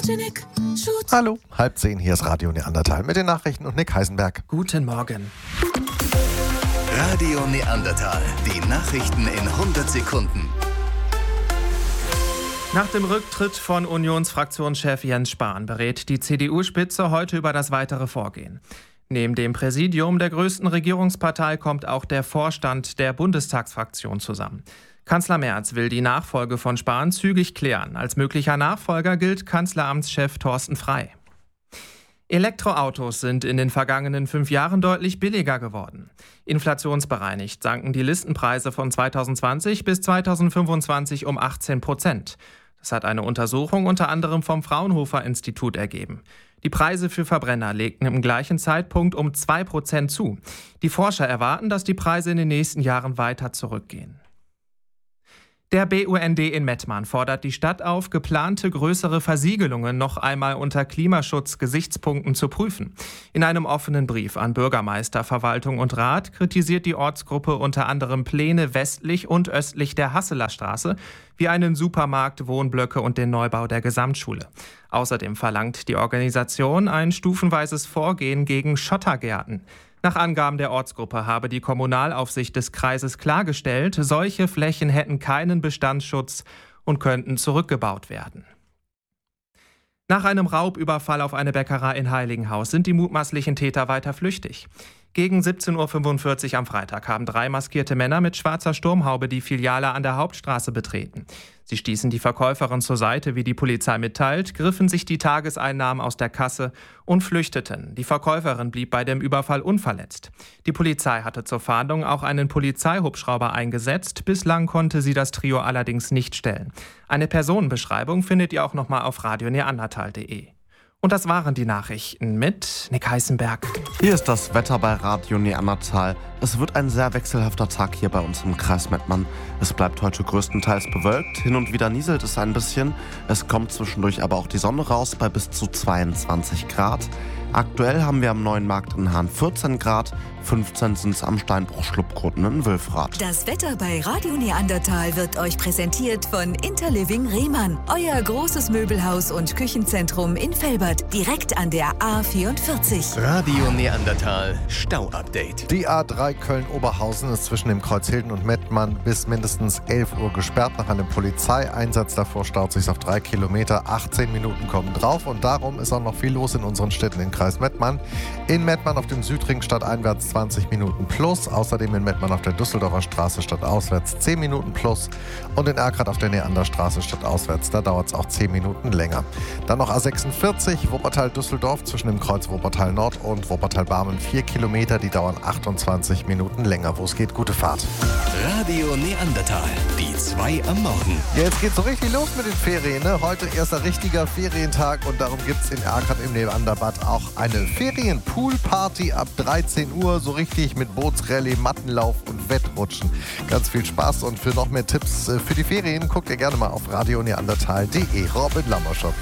Hallo, 9:30, hier ist Radio Neandertal mit den Nachrichten und Nick Heisenberg. Guten Morgen. Radio Neandertal, die Nachrichten in 100 Sekunden. Nach dem Rücktritt von Unionsfraktionschef Jens Spahn berät die CDU-Spitze heute über das weitere Vorgehen. Neben dem Präsidium der größten Regierungspartei kommt auch der Vorstand der Bundestagsfraktion zusammen. Kanzler Merz will die Nachfolge von Spahn zügig klären. Als möglicher Nachfolger gilt Kanzleramtschef Thorsten Frey. Elektroautos sind in den vergangenen 5 Jahren deutlich billiger geworden. Inflationsbereinigt sanken die Listenpreise von 2020 bis 2025 um 18%. Das hat eine Untersuchung unter anderem vom Fraunhofer-Institut ergeben. Die Preise für Verbrenner legten im gleichen Zeitpunkt um 2% zu. Die Forscher erwarten, dass die Preise in den nächsten Jahren weiter zurückgehen. Der BUND in Mettmann fordert die Stadt auf, geplante größere Versiegelungen noch einmal unter Klimaschutzgesichtspunkten zu prüfen. In einem offenen Brief an Bürgermeister, Verwaltung und Rat kritisiert die Ortsgruppe unter anderem Pläne westlich und östlich der Hasseler Straße, wie einen Supermarkt, Wohnblöcke und den Neubau der Gesamtschule. Außerdem verlangt die Organisation ein stufenweises Vorgehen gegen Schottergärten. Nach Angaben der Ortsgruppe habe die Kommunalaufsicht des Kreises klargestellt, solche Flächen hätten keinen Bestandsschutz und könnten zurückgebaut werden. Nach einem Raubüberfall auf eine Bäckerei in Heiligenhaus sind die mutmaßlichen Täter weiter flüchtig. Gegen 17.45 Uhr am Freitag haben 3 maskierte Männer mit schwarzer Sturmhaube die Filiale an der Hauptstraße betreten. Sie stießen die Verkäuferin zur Seite, wie die Polizei mitteilt, griffen sich die Tageseinnahmen aus der Kasse und flüchteten. Die Verkäuferin blieb bei dem Überfall unverletzt. Die Polizei hatte zur Fahndung auch einen Polizeihubschrauber eingesetzt. Bislang konnte sie das Trio allerdings nicht stellen. Eine Personenbeschreibung findet ihr auch nochmal auf radioneandertal.de. Und das waren die Nachrichten mit Nick Heisenberg. Hier ist das Wetter bei Radio Neandertal. Es wird ein sehr wechselhafter Tag hier bei uns im Kreis Mettmann. Es bleibt heute größtenteils bewölkt, hin und wieder nieselt es ein bisschen. Es kommt zwischendurch aber auch die Sonne raus bei bis zu 22 Grad. Aktuell haben wir am Neuen Markt in Hahn 14 Grad, 15 sind es am Steinbruch Schlupfkoten in Wülfrath. Das Wetter bei Radio Neandertal wird euch präsentiert von Interliving Rehmann. Euer großes Möbelhaus und Küchenzentrum in Velbert, direkt an der A44. Radio Neandertal Stau-Update. Die A3 Köln-Oberhausen ist zwischen dem Kreuz Hilden und Mettmann bis mindestens 11 Uhr gesperrt. Nach einem Polizeieinsatz davor staut sich auf 3 Kilometer. 18 Minuten kommen drauf und darum ist auch noch viel los in unseren Städten in Kreis Mettmann. In Mettmann auf dem Südring stadteinwärts 20 Minuten plus. Außerdem in Mettmann auf der Düsseldorfer Straße stadtauswärts 10 Minuten plus. Und in Erkrath auf der Neanderstraße stadtauswärts, da dauert es auch 10 Minuten länger. Dann noch A46 Wuppertal-Düsseldorf zwischen dem Kreuz Wuppertal-Nord und Wuppertal-Barmen 4 Kilometer. Die dauern 28 Minuten länger. Wo es geht, gute Fahrt. Radio Neandertal, die 2 am Morgen. Ja, jetzt geht's so richtig los mit den Ferien. Ne? Heute erster richtiger Ferientag und darum gibt's in Erkrath im Neanderbad auch eine Ferien-Pool-Party ab 13 Uhr. So richtig mit Bootsrallye, Mattenlauf und Wettrutschen. Ganz viel Spaß und für noch mehr Tipps für die Ferien guckt ihr gerne mal auf radioneandertal.de. Robin Lammerschott.